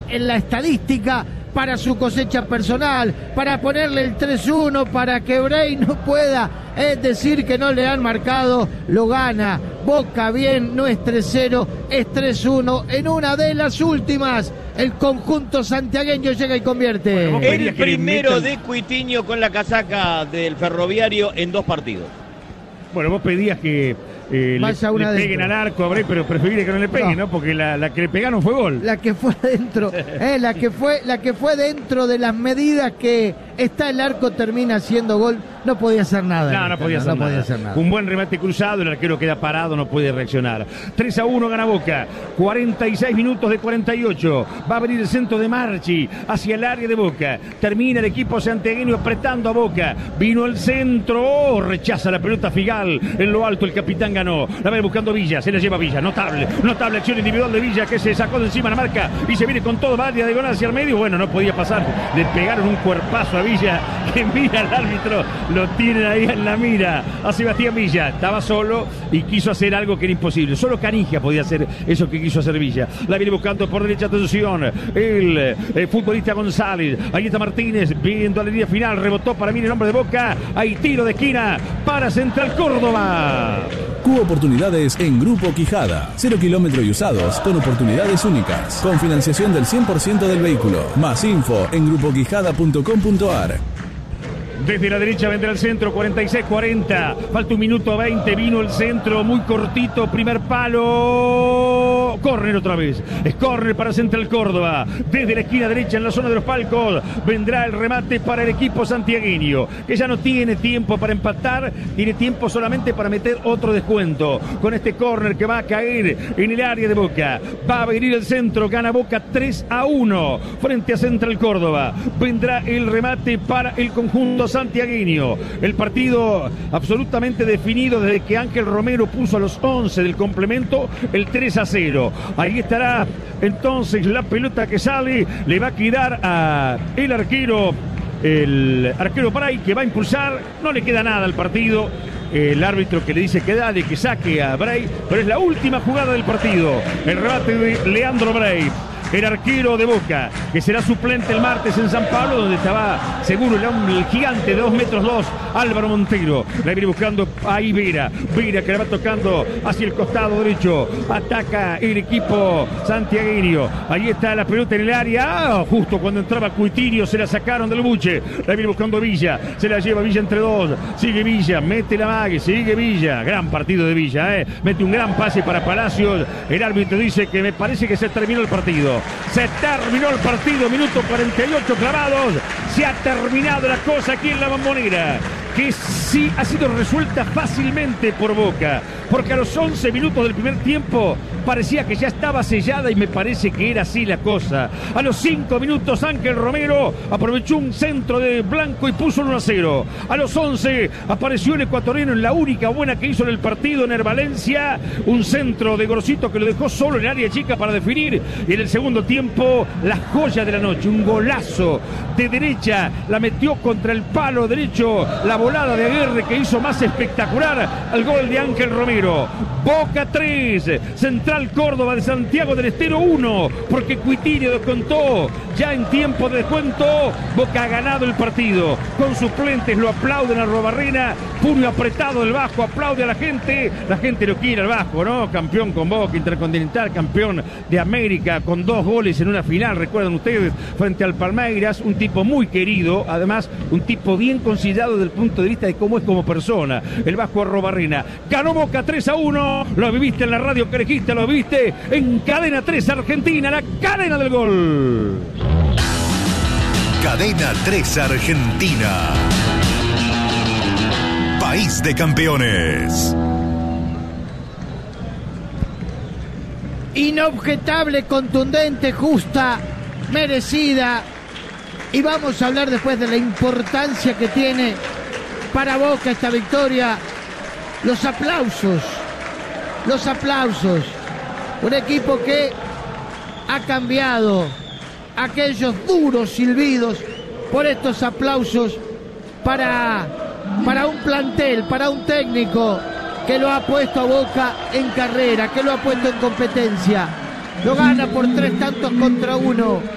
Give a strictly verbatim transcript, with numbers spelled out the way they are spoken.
en la estadística para su cosecha personal, para ponerle el tres uno, para que Bray no pueda es decir que no le han marcado. Lo gana Boca bien, no es tres cero, es tres uno. En una de las últimas, el conjunto santiagueño llega y convierte. Bueno, el primero de Cuitiño con la casaca del Ferroviario en dos partidos. Bueno, vos pedías que eh, le, le peguen al arco a Bray, pero preferís que no le peguen, ¿no? ¿no? Porque la, la que le pegaron fue gol. La que fue adentro, eh, la que fue, la que fue dentro de las medidas que está el arco termina siendo gol. No podía hacer nada. No, no podía, hacer, no nada. podía hacer nada. Un buen remate cruzado, el arquero queda parado, no puede reaccionar. tres a uno gana Boca. cuarenta y seis minutos de cuarenta y ocho. Va a venir el centro de Marchi hacia el área de Boca. Termina el equipo santiagueño apretando a Boca. Vino el centro. Oh, rechaza la pelota Figal. En lo alto el capitán ganó. La va buscando Villa. Se la lleva Villa. Notable. Notable acción individual de Villa que se sacó de encima la marca y se viene con todo. Va a diagonal hacia el medio. Bueno, no podía pasar. Le pegaron un cuerpazo a Villa que mira al árbitro. Lo tienen ahí en la mira a Sebastián Villa. Estaba solo y quiso hacer algo que era imposible. Solo Canigia podía hacer eso que quiso hacer Villa. La viene buscando por derecha, atención. El, el futbolista González. Ahí está Martínez viendo la línea final. Rebotó para mí el hombre de Boca. Hay tiro de esquina para Central Córdoba. Cubo Oportunidades en Grupo Quijada. Cero kilómetros y usados con oportunidades únicas. Con financiación del cien por ciento del vehículo. Más info en grupo quijada punto com punto ar. Desde la derecha vendrá el centro, cuarenta y seis cuarenta. Falta un minuto veinte. Vino el centro muy cortito. Primer palo. Córner otra vez. Es córner para Central Córdoba. Desde la esquina derecha en la zona de los palcos vendrá el remate para el equipo santiagueño, que ya no tiene tiempo para empatar. Tiene tiempo solamente para meter otro descuento. Con este córner que va a caer en el área de Boca. Va a venir el centro. Gana Boca tres a uno frente a Central Córdoba. Vendrá el remate para el conjunto santiagueño. El partido absolutamente definido desde que Ángel Romero puso a los once del complemento el tres a cero. Ahí estará entonces la pelota que sale. Le va a quedar a el arquero, el arquero Bray, que va a impulsar. No le queda nada al partido. El árbitro que le dice que dale, que saque a Bray, pero es la última jugada del partido. El remate de Leandro Bray, el arquero de Boca, que será suplente el martes en San Pablo, donde estaba seguro el, el gigante de dos metros dos, Álvaro Montero. La viene buscando a Vera. Vera que la va tocando hacia el costado derecho. Ataca el equipo santiagueño. Ahí está la pelota en el área. Ah, justo cuando entraba Cuitiño se la sacaron del buche. La viene buscando Villa. Se la lleva Villa entre dos. Sigue Villa. Mete la mague. Sigue Villa. Gran partido de Villa. Eh. Mete un gran pase para Palacios. El árbitro dice que me parece que se terminó el partido. Se terminó el partido, minuto cuarenta y ocho clavados. Se ha terminado la cosa aquí en la Bombonera, que sí ha sido resuelta fácilmente por Boca, porque a los once minutos del primer tiempo parecía que ya estaba sellada y me parece que era así la cosa. A los cinco minutos Ángel Romero aprovechó un centro de Blanco y puso el uno a cero. A los once apareció el ecuatoriano en la única buena que hizo en el partido, en el Valencia, un centro de Grosito que lo dejó solo en el área chica para definir. Y en el segundo tiempo, la joya de la noche, un golazo de derecha, la metió contra el palo derecho, la volada de Aguirre que hizo más espectacular al gol de Ángel Romero. Boca tres, Central Córdoba de Santiago del Estero uno, porque Cuitiño descontó ya en tiempo de descuento. Boca ha ganado el partido. Con suplentes lo aplauden a Robarrena, puño apretado del Vasco, aplaude a la gente. La gente lo quiere al Vasco, ¿no? Campeón con Boca, Intercontinental, campeón de América, con dos goles en una final, recuerdan ustedes, frente al Palmeiras. Un tipo muy querido, además un tipo bien considerado desde el punto de vista de cómo es como persona, el Vasco Arrobarrena. Ganó Boca tres a uno, lo viviste en la radio que elegiste, lo viste en Cadena tres Argentina, la cadena del gol. Cadena tres Argentina, país de campeones. Inobjetable, contundente, justa, merecida. Y vamos a hablar después de la importancia que tiene para Boca esta victoria. Los aplausos, los aplausos. Un equipo que ha cambiado aquellos duros silbidos por estos aplausos para, para un plantel, para un técnico que lo ha puesto a Boca en carrera, que lo ha puesto en competencia. Lo gana por tres tantos contra uno.